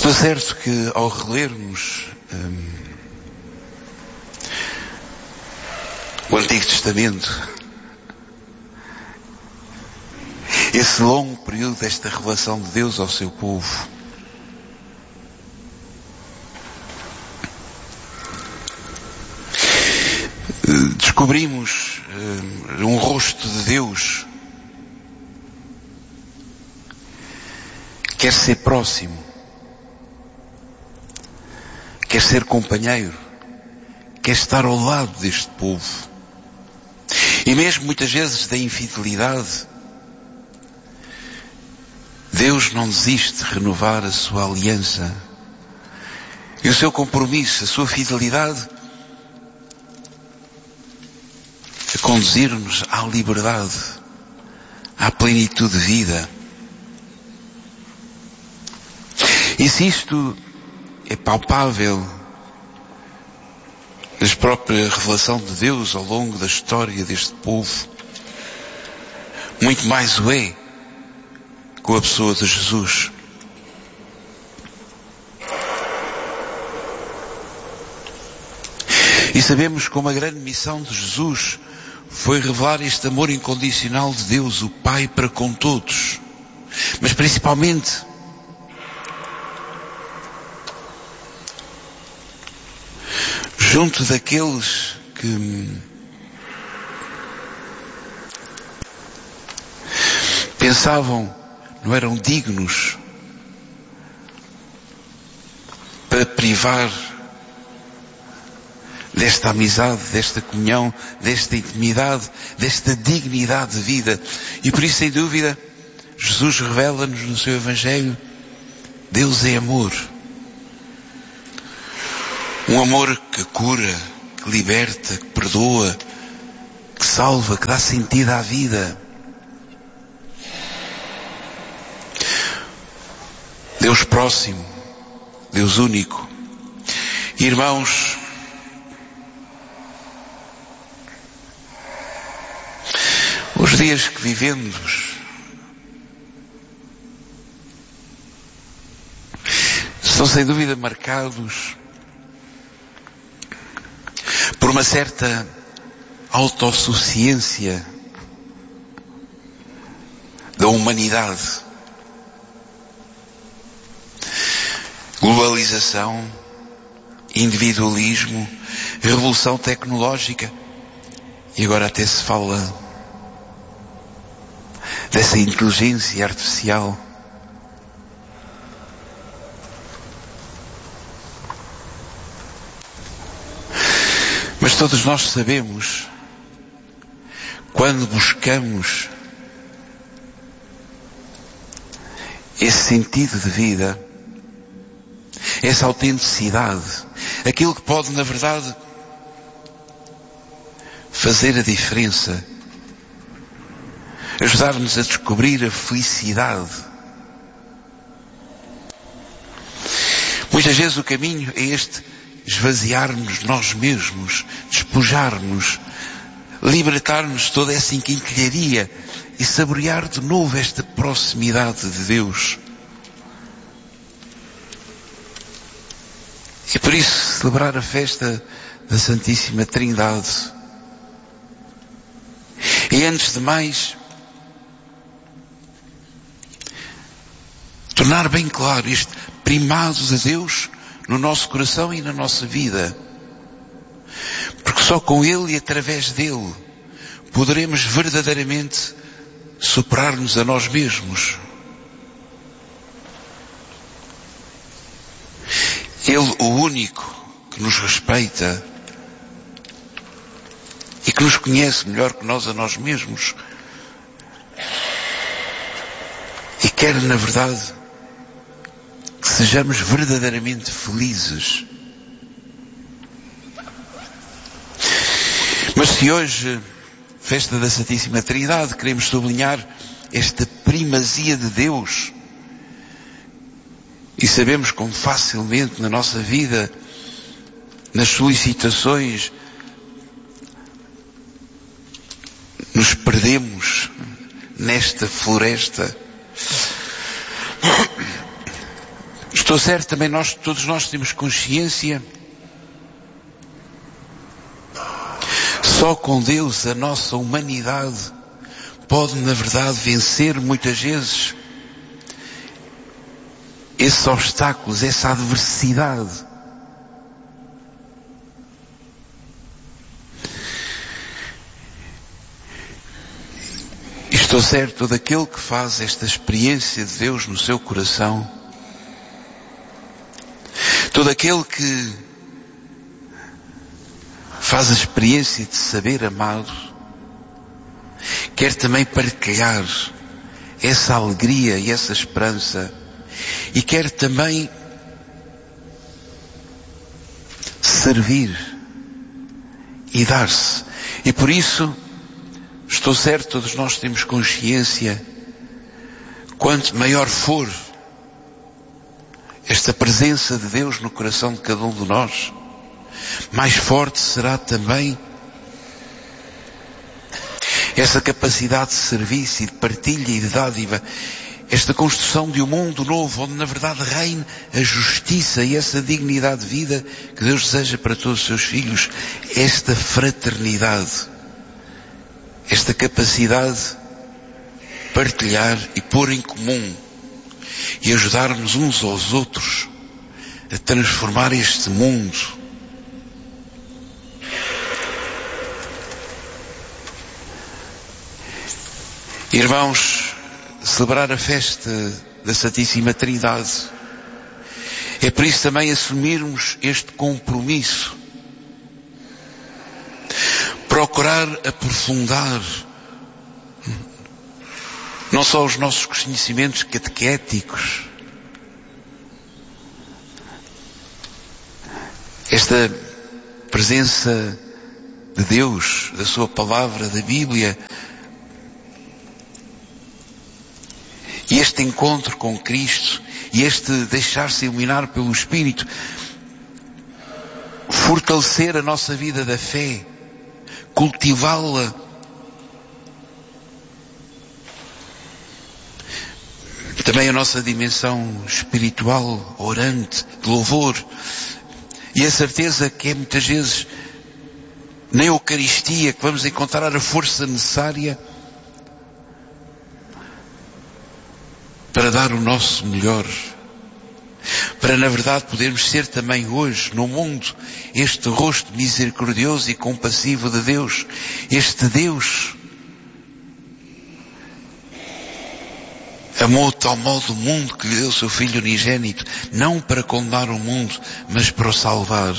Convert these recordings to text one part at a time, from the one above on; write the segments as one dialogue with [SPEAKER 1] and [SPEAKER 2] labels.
[SPEAKER 1] Está certo que ao relermos o Antigo Testamento, esse longo período desta revelação de Deus ao seu povo, descobrimos um rosto de Deus que quer ser próximo, quer ser companheiro, quer estar ao lado deste povo. E mesmo muitas vezes da infidelidade, Deus não desiste de renovar a sua aliança e o seu compromisso, a sua fidelidade, a conduzir-nos à liberdade, à plenitude de vida. E se isto é palpável na própria revelação de Deus ao longo da história deste povo, muito mais o é com a pessoa de Jesus. E sabemos como a grande missão de Jesus foi revelar este amor incondicional de Deus, o Pai, para com todos. Mas principalmente junto daqueles que pensavam não eram dignos para privar desta amizade, desta comunhão, desta intimidade, desta dignidade de vida. E por isso, sem dúvida, Jesus revela-nos no seu Evangelho: Deus é amor. Um amor que cura, que liberta, que perdoa, que salva, que dá sentido à vida. Deus próximo, Deus único. Irmãos, os dias que vivemos são sem dúvida marcados por uma certa autossuficiência da humanidade. Globalização, individualismo, revolução tecnológica, e agora até se fala dessa inteligência artificial. Mas todos nós sabemos, quando buscamos esse sentido de vida, essa autenticidade, aquilo que pode, na verdade, fazer a diferença, ajudar-nos a descobrir a felicidade. Muitas vezes o caminho é este: esvaziar-nos nós mesmos, despojar-nos, libertar-nos de toda essa quinquilharia e saborear de novo esta proximidade de Deus. E por isso celebrar a festa da Santíssima Trindade. E antes de mais, tornar bem claro este primado de Deus no nosso coração e na nossa vida. Porque só com Ele e através dEle poderemos verdadeiramente superar-nos a nós mesmos. Ele, o único que nos respeita e que nos conhece melhor que nós a nós mesmos e quer, na verdade, que sejamos verdadeiramente felizes. Mas se hoje, festa da Santíssima Trindade, queremos sublinhar esta primazia de Deus, e sabemos como facilmente na nossa vida, nas solicitações, nos perdemos nesta floresta. Estou certo, também todos nós temos consciência. Só com Deus a nossa humanidade pode, na verdade, vencer muitas vezes esses obstáculos, essa adversidade. E estou certo, todo aquele que faz esta experiência de Deus no seu coração, todo aquele que faz a experiência de saber amado, quer também partilhar essa alegria e essa esperança, e quer também servir e dar-se. E por isso, estou certo, todos nós temos consciência, quanto maior for esta presença de Deus no coração de cada um de nós, mais forte será também essa capacidade de serviço e de partilha e de dádiva, esta construção de um mundo novo, onde na verdade reine a justiça e essa dignidade de vida que Deus deseja para todos os seus filhos, esta fraternidade, esta capacidade de partilhar e pôr em comum e ajudarmos uns aos outros a transformar este mundo. Irmãos, celebrar a festa da Santíssima Trindade é por isso também assumirmos este compromisso, procurar aprofundar não só os nossos conhecimentos catequéticos, esta presença de Deus, da sua palavra, da Bíblia, e este encontro com Cristo, e este deixar-se iluminar pelo Espírito, fortalecer a nossa vida da fé, cultivá-la, também a nossa dimensão espiritual, orante, de louvor, e a certeza que é muitas vezes na Eucaristia que vamos encontrar a força necessária para dar o nosso melhor, para na verdade podermos ser também hoje no mundo este rosto misericordioso e compassivo de Deus, este Deus amou de tal modo o mundo que lhe deu o seu Filho unigênito, não para condenar o mundo, mas para o salvar.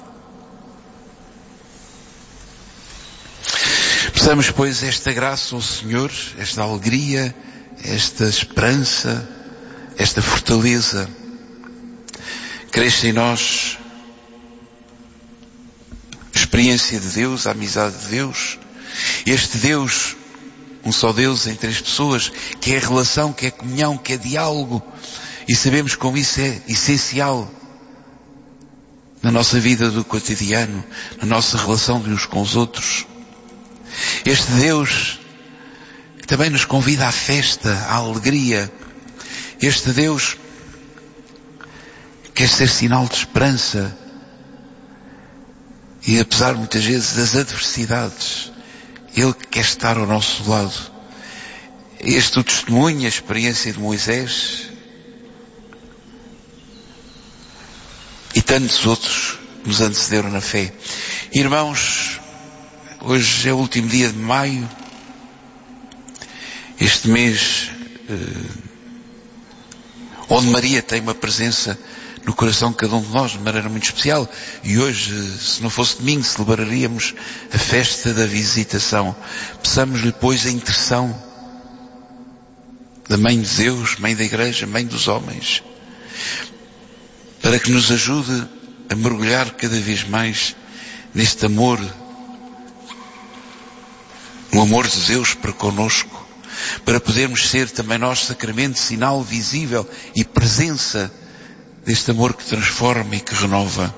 [SPEAKER 1] Peçamos, pois, esta graça ao Senhor, esta alegria, esta esperança, esta fortaleza, cresça em nós a experiência de Deus, a amizade de Deus, este Deus, um só Deus em três pessoas, que é relação, que é comunhão, que é diálogo, e sabemos como isso é essencial na nossa vida do cotidiano, na nossa relação de uns com os outros. Este Deus que também nos convida à festa, à alegria. Este Deus quer ser sinal de esperança e, apesar muitas vezes das adversidades, Ele quer estar ao nosso lado. Este o testemunho, a experiência de Moisés e tantos outros que nos antecederam na fé. Irmãos, hoje é o último dia de maio, este mês onde Maria tem uma presença no coração de cada um de nós de maneira muito especial, e hoje, se não fosse domingo, celebraríamos a festa da visitação. Peçamos-lhe, pois, a intercessão da Mãe de Deus, Mãe da Igreja, Mãe dos homens, para que nos ajude a mergulhar cada vez mais neste amor, no amor de Deus para connosco, para podermos ser também nós sacramento, sinal visível e presença deste amor que transforma e que renova.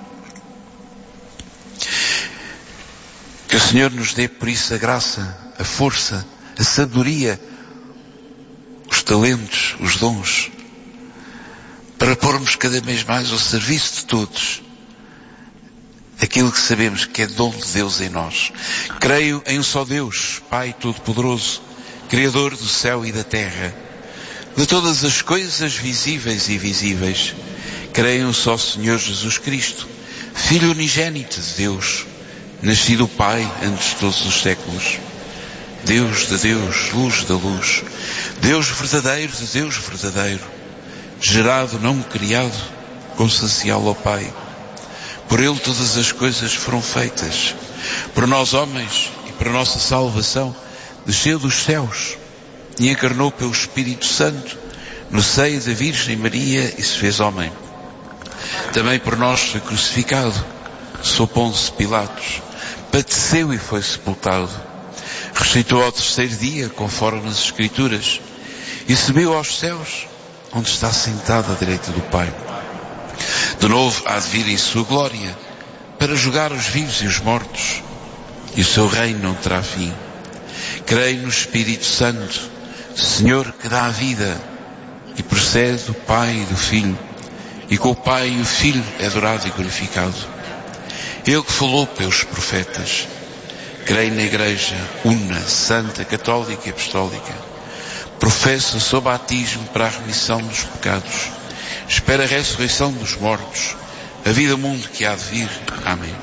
[SPEAKER 1] Que o Senhor nos dê por isso a graça, a força, a sabedoria, os talentos, os dons, para para pormos cada vez mais ao serviço de todos aquilo que sabemos que é dom de Deus em nós. Creio em um só Deus, Pai Todo-Poderoso, Criador do céu e da terra, de todas as coisas visíveis e invisíveis. Creio em um só Senhor Jesus Cristo, Filho unigênito de Deus, nascido Pai antes de todos os séculos. Deus de Deus, luz da luz, Deus verdadeiro de Deus verdadeiro, gerado, não criado, consubstancial ao Pai. Por Ele todas as coisas foram feitas. Por nós homens e para a nossa salvação, desceu dos céus e encarnou pelo Espírito Santo no seio da Virgem Maria e se fez homem. Também por nós foi crucificado, sob Pôncio Pilatos, padeceu e foi sepultado. Ressuscitou ao terceiro dia, conforme nas Escrituras, e subiu aos céus, onde está sentado à direita do Pai. De novo há de vir em sua glória, para julgar os vivos e os mortos, e o seu reino não terá fim. Creio no Espírito Santo, Senhor que dá a vida, e procede do Pai e do Filho, e com o Pai e o Filho é adorado e glorificado. Ele que falou pelos profetas. Creio na Igreja una, santa, católica e apostólica. Professo o seu batismo para a remissão dos pecados. Espero a ressurreição dos mortos, a vida do mundo que há de vir. Amém.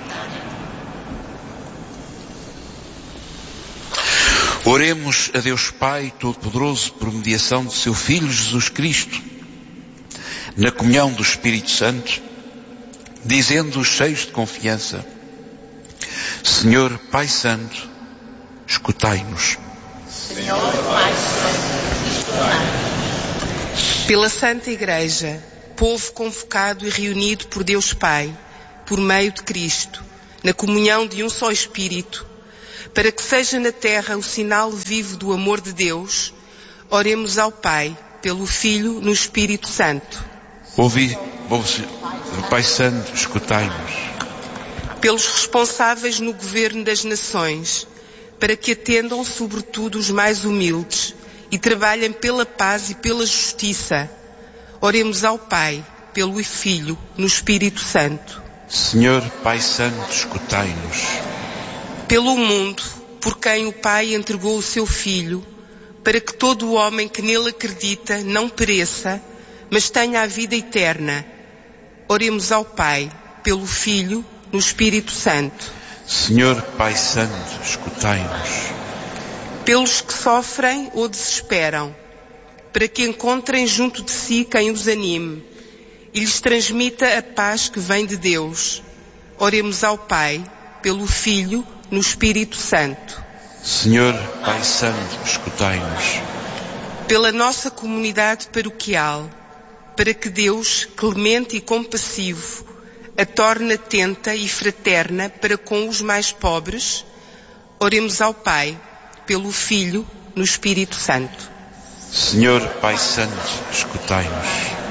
[SPEAKER 1] Oremos a Deus Pai Todo-Poderoso por mediação de seu Filho Jesus Cristo, na comunhão do Espírito Santo, dizendo-os cheios de confiança: Senhor Pai Santo, escutai-nos.
[SPEAKER 2] Senhor Pai Santo, escutai-nos.
[SPEAKER 3] Pela Santa Igreja, povo convocado e reunido por Deus Pai, por meio de Cristo, na comunhão de um só Espírito, para que seja na terra o sinal vivo do amor de Deus, oremos ao Pai, pelo Filho, no Espírito Santo.
[SPEAKER 1] Ouvi, Pai Santo, escutai-nos.
[SPEAKER 3] Pelos responsáveis no governo das nações, para que atendam sobretudo os mais humildes e trabalhem pela paz e pela justiça, oremos ao Pai, pelo Filho, no Espírito Santo.
[SPEAKER 1] Senhor Pai Santo, escutai-nos.
[SPEAKER 3] Pelo mundo, por quem o Pai entregou o seu Filho, para que todo o homem que nele acredita não pereça, mas tenha a vida eterna, oremos ao Pai, pelo Filho, no Espírito Santo.
[SPEAKER 1] Senhor Pai Santo, escutai-nos.
[SPEAKER 3] Pelos que sofrem ou desesperam, para que encontrem junto de si quem os anime e lhes transmita a paz que vem de Deus, oremos ao Pai, pelo Filho, no Espírito Santo.
[SPEAKER 1] Senhor Pai Santo, escutai-nos.
[SPEAKER 3] Pela nossa comunidade paroquial, para que Deus, clemente e compassivo, a torne atenta e fraterna para com os mais pobres, oremos ao Pai, pelo Filho, no Espírito Santo.
[SPEAKER 1] Senhor Pai Santo, escutai-nos.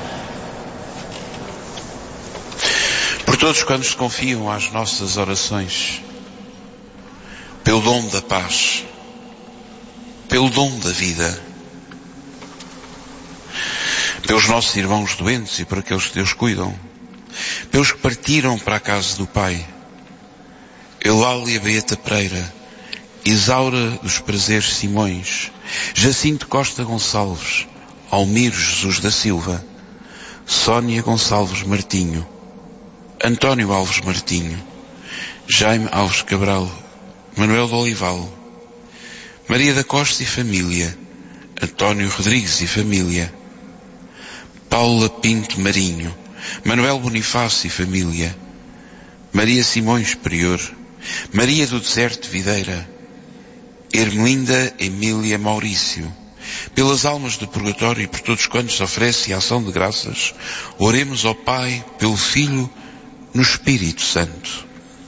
[SPEAKER 1] Por todos quantos confiam às nossas orações, pelo dom da paz, pelo dom da vida, pelos nossos irmãos doentes e por aqueles que Deus cuidam, pelos que partiram para a casa do Pai, Eulália Beata Pereira, Isaura dos Prazeres Simões, Jacinto Costa Gonçalves, Almiro Jesus da Silva, Sónia Gonçalves Martinho, António Alves Martinho, Jaime Alves Cabral, Manuel de Olival, Maria da Costa e família, António Rodrigues e família, Paula Pinto Marinho, Manuel Bonifácio e família, Maria Simões Prior, Maria do Deserto Videira, Ermelinda Emília Maurício. Pelas almas do purgatório e por todos quantos oferecem a ação de graças, oremos ao Pai, pelo Filho, no Espírito Santo.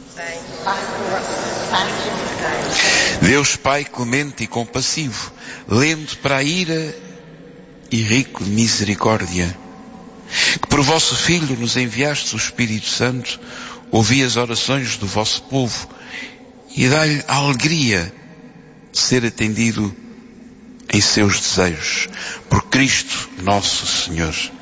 [SPEAKER 1] Deus Pai clemente e compassivo, lento para a ira e rico de misericórdia, que por vosso Filho nos enviaste o Espírito Santo, ouvi as orações do vosso povo e dai-lhe a alegria de ser atendido em seus desejos. Por Cristo nosso Senhor.